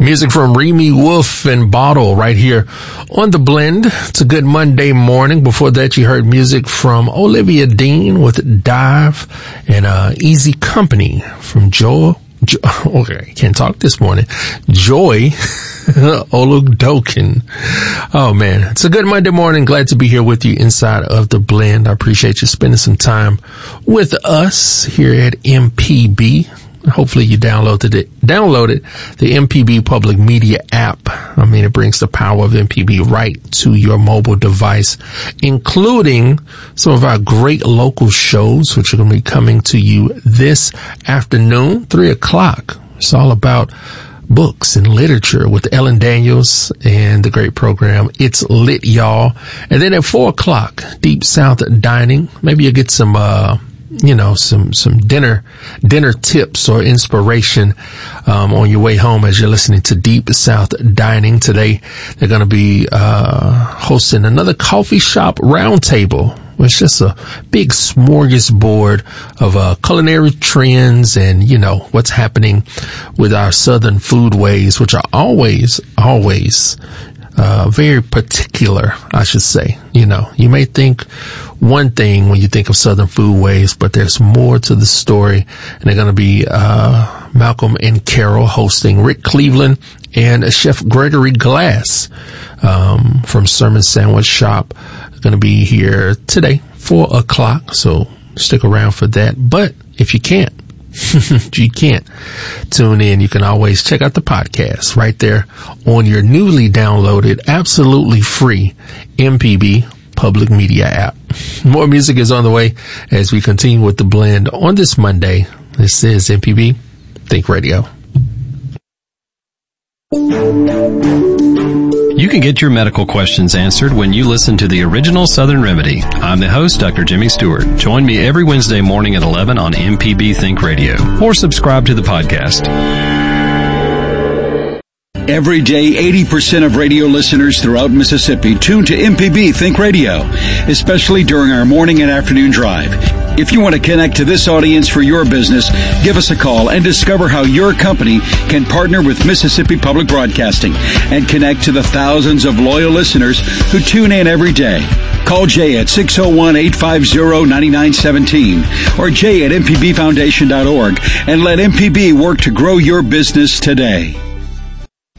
Music from Remy Wolf and Bottle right here on The Blend. It's a good Monday morning. Before that, you heard music from Olivia Dean with Dive and Easy Company from Joy. Okay, can't talk this morning. Joy Oludokin. Oh man, it's a good Monday morning. Glad to be here with you inside of The Blend. I appreciate you spending some time with us here at MPB. Hopefully you downloaded the MPB Public Media app. I mean, it brings the power of MPB right to your mobile device, including some of our great local shows, which are going to be coming to you this afternoon, 3:00. It's all about books and literature with Ellen Daniels and the great program It's Lit, Y'all. And then at 4:00, Deep South Dining. Maybe you'll get some some dinner tips or inspiration, on your way home as you're listening to Deep South Dining. Today, they're going to be, hosting another coffee shop roundtable. It's just a big smorgasbord of, culinary trends and, what's happening with our Southern foodways, which are always, very particular, I should say. You may think one thing when you think of Southern foodways, but there's more to the story. And they're going to be, Malcolm and Carol hosting, Rick Cleveland and Chef Gregory Glass, from Sermon Sandwich Shop. Going to be here today, 4:00. So stick around for that. But if you can't tune in, you can always check out the podcast right there on your newly downloaded, absolutely free MPB Public Media app. More music is on the way as we continue with The Blend on this Monday. This is MPB Think Radio. You can get your medical questions answered when you listen to the original Southern Remedy. I'm the host, Dr. Jimmy Stewart. Join me every Wednesday morning at 11 on MPB Think Radio, or subscribe to the podcast. Every day, 80% of radio listeners throughout Mississippi tune to MPB Think Radio, especially during our morning and afternoon drive. If you want to connect to this audience for your business, give us a call and discover how your company can partner with Mississippi Public Broadcasting and connect to the thousands of loyal listeners who tune in every day. Call Jay at 601-850-9917 or Jay at mpbfoundation.org and let MPB work to grow your business today.